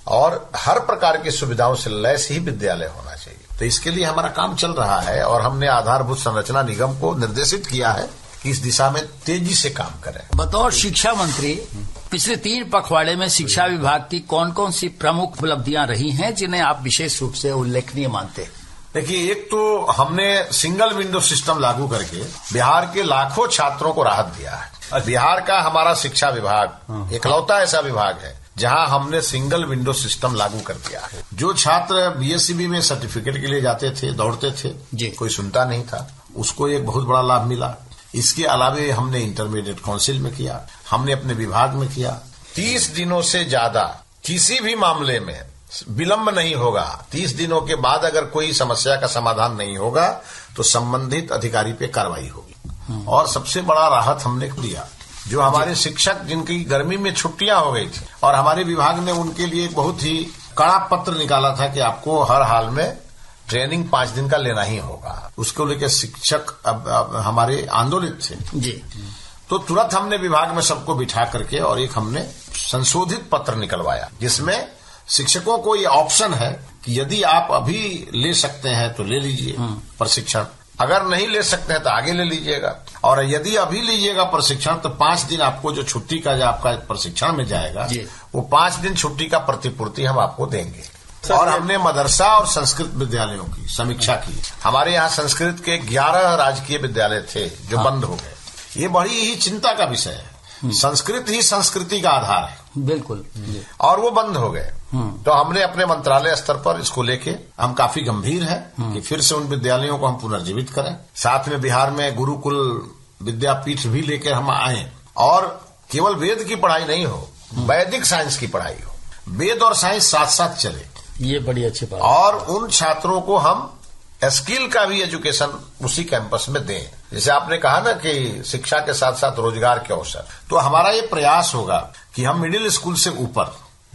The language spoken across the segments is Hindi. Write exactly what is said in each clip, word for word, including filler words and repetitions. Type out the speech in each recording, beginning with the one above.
और हर प्रकार की सुविधाओं से लैस ही विद्यालय होना चाहिए। तो इसके लिए हमारा काम चल रहा है और हमने आधारभूत संरचना निगम को निर्देशित किया है कि इस दिशा में तेजी से काम करें। बतौर शिक्षा मंत्री पिछले तीन पखवाड़े में शिक्षा विभाग की कौन कौन सी प्रमुख उपलब्धियां रही हैं जिन्हें आप विशेष रूप से उल्लेखनीय मानते हैं? देखिए, एक तो हमने सिंगल विंडो सिस्टम लागू करके बिहार के लाखों छात्रों को राहत दिया है। बिहार का हमारा शिक्षा विभाग इकलौता ऐसा विभाग है जहां हमने सिंगल विंडो सिस्टम लागू कर दिया है। जो छात्र बीएससीबी में सर्टिफिकेट के लिए जाते थे, दौड़ते थे, कोई सुनता नहीं था, उसको एक बहुत बड़ा लाभ मिला। इसके अलावे हमने इंटरमीडिएट काउंसिल में किया, हमने अपने विभाग में किया। तीस दिनों से ज्यादा किसी भी मामले में विलंब नहीं होगा। तीस दिनों के बाद अगर कोई समस्या का समाधान नहीं होगा तो संबंधित अधिकारी पे कार्रवाई होगी। और सबसे बड़ा राहत हमने दिया, जो हमारे शिक्षक जिनकी गर्मी में छुट्टियां हो गई थी और हमारे विभाग ने उनके लिए बहुत ही कड़ा पत्र निकाला था कि आपको हर हाल में ट्रेनिंग पांच दिन का लेना ही होगा। उसको लेकर शिक्षक अब, अब हमारे आंदोलित थे जी। तो तुरंत हमने विभाग में सबको बिठा करके और एक हमने संशोधित पत्र निकलवाया जिसमें शिक्षकों को ये ऑप्शन है कि यदि आप अभी ले सकते हैं तो ले लीजिए प्रशिक्षण, अगर नहीं ले सकते हैं तो आगे ले लीजिएगा, और यदि अभी लीजिएगा प्रशिक्षण तो पांच दिन आपको जो छुट्टी का जो आपका प्रशिक्षण में जाएगा वो पांच दिन छुट्टी का प्रतिपूर्ति हम आपको देंगे। और हमने मदरसा और संस्कृत विद्यालयों की समीक्षा की। हमारे यहाँ संस्कृत के ग्यारह राजकीय विद्यालय थे जो हाँ। बंद हो गए। ये बड़ी ही चिंता का विषय है। संस्कृत ही संस्कृति का आधार है, बिल्कुल, और वो बंद हो गए। तो हमने अपने मंत्रालय स्तर पर इसको लेके हम काफी गंभीर हैं कि फिर से उन विद्यालयों को हम पुनर्जीवित करें। साथ में बिहार में गुरुकुल विद्यापीठ भी लेकर हम आए और केवल वेद की पढ़ाई नहीं हो, वैदिक साइंस की पढ़ाई हो, वेद और साइंस साथ साथ चले। ये बड़ी अच्छी बात। और उन छात्रों को हम स्किल का भी एजुकेशन उसी कैंपस में दें। जैसे आपने कहा ना कि शिक्षा के साथ साथ रोजगार के अवसर, तो हमारा ये प्रयास होगा कि हम मिडिल स्कूल से ऊपर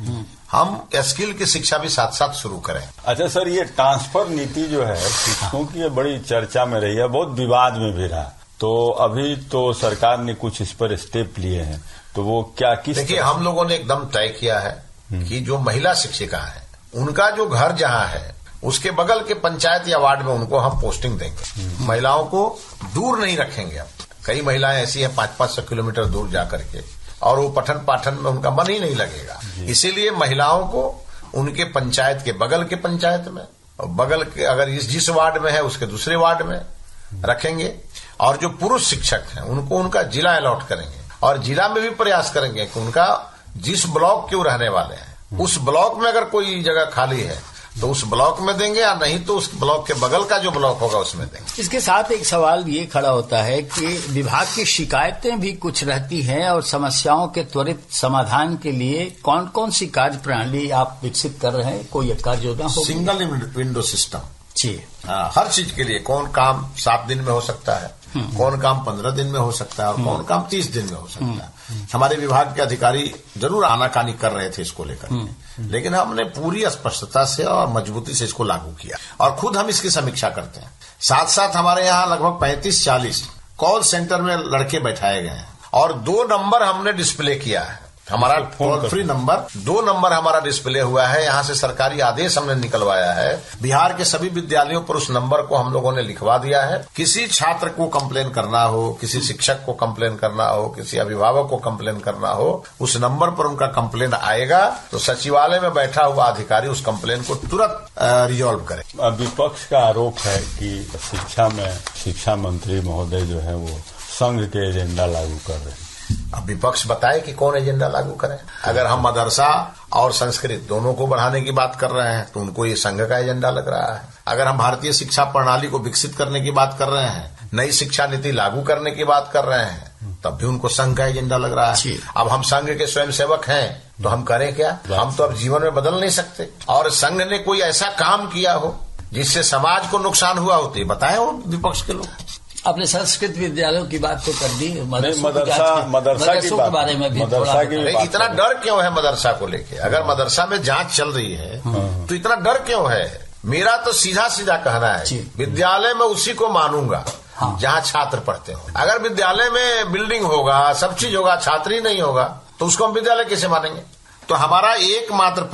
हम स्किल की शिक्षा भी साथ साथ शुरू करें। अच्छा सर, ये ट्रांसफर नीति जो है शिक्षकों की ये बड़ी चर्चा में रही है, बहुत विवाद में भी रहा। तो अभी तो सरकार ने कुछ इस पर स्टेप लिए हैं, तो वो क्या किस? देखिए, हम लोगों ने एकदम तय किया है कि जो महिला शिक्षिका है उनका जो घर जहां है उसके बगल के पंचायत या वार्ड में उनको हम पोस्टिंग देंगे। महिलाओं को दूर नहीं रखेंगे। अब कई महिलाएं ऐसी हैं पांच पांच सौ किलोमीटर दूर जाकर के, और वो पठन पाठन में उनका मन ही नहीं लगेगा। इसीलिए महिलाओं को उनके पंचायत के बगल के पंचायत में, और बगल के अगर इस जिस वार्ड में है उसके दूसरे वार्ड में रखेंगे। और जो पुरुष शिक्षक हैं उनको उनका जिला अलॉट करेंगे, और जिला में भी प्रयास करेंगे कि उनका जिस ब्लॉक के वो रहने वाले हैं उस ब्लॉक में अगर कोई जगह खाली है तो उस ब्लॉक में देंगे, या नहीं तो उस ब्लॉक के बगल का जो ब्लॉक होगा उसमें देंगे। इसके साथ एक सवाल ये खड़ा होता है कि विभाग की शिकायतें भी कुछ रहती हैं और समस्याओं के त्वरित समाधान के लिए कौन कौन सी कार्य प्रणाली आप विकसित कर रहे हैं? कोई कार्य योजना हो? सिंगल विंडो सिस्टम जी, हाँ, हर चीज के लिए कौन काम सात दिन में हो सकता है, कौन काम पंद्रह दिन में हो सकता है और कौन काम तीस दिन में हो सकता है। हमारे विभाग के अधिकारी जरूर आनाकानी कर रहे थे इसको लेकर, लेकिन हमने पूरी स्पष्टता से और मजबूती से इसको लागू किया और खुद हम इसकी समीक्षा करते हैं। साथ साथ हमारे यहाँ लगभग पैंतीस चालीस कॉल सेंटर में लड़के बैठाए गए हैं और दो नंबर हमने डिस्प्ले किया है। हमारा टोल फ्री नंबर दो नंबर हमारा डिस्प्ले हुआ है। यहाँ से सरकारी आदेश हमने निकलवाया है। बिहार के सभी विद्यालयों पर उस नंबर को हम लोगों ने लिखवा दिया है। किसी छात्र को कंप्लेन करना हो, किसी शिक्षक को कंप्लेन करना हो, किसी अभिभावक को कंप्लेन करना हो, उस नंबर पर उनका कंप्लेन आएगा तो सचिवालय में बैठा हुआ अधिकारी उस कंप्लेन को तुरंत रिजॉल्व करे। विपक्ष का आरोप है कि शिक्षा में शिक्षा मंत्री महोदय जो है वो संघ के एजेंडा लागू कर रहे हैं। अब विपक्ष बताए कि कौन एजेंडा लागू करें। अगर हम मदरसा और संस्कृत दोनों को बढ़ाने की बात कर रहे हैं तो उनको ये संघ का एजेंडा लग रहा है। अगर हम भारतीय शिक्षा प्रणाली को विकसित करने की बात कर रहे हैं, नई शिक्षा नीति लागू करने की बात कर रहे हैं, तब भी उनको संघ का एजेंडा लग रहा है। अब हम संघ के स्वयंसेवक हैं तो हम करें क्या? हम तो अब जीवन में बदल नहीं सकते। और संघ ने कोई ऐसा काम किया हो जिससे समाज को नुकसान हुआ हो तो बताए वो विपक्ष के लोग। आपने संस्कृत विद्यालयों की बात तो कर दी, मदरसा मदरसा की के बारे में भी मदरसा की इतना डर क्यों है मदरसा को लेके? अगर मदरसा में जांच चल रही है तो इतना डर क्यों है? मेरा तो सीधा सीधा कहना है, विद्यालय में उसी को मानूंगा हाँ। जहाँ छात्र पढ़ते हो। अगर विद्यालय में बिल्डिंग होगा, सब चीज होगा, छात्र ही नहीं होगा तो उसको हम विद्यालय कैसे मानेंगे? तो हमारा एकमात्र